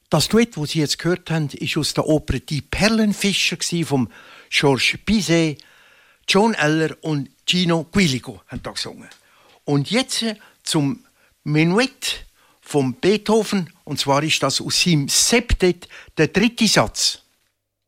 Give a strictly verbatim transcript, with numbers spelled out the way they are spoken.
Das Duett, das Sie jetzt gehört haben, ist aus der Oper «Die Perlenfischer» von Georges Bizet. John Eller und Gino Quilico haben da gesungen. Und jetzt zum Menuett von Beethoven. Und zwar ist das aus seinem Septett der dritte Satz.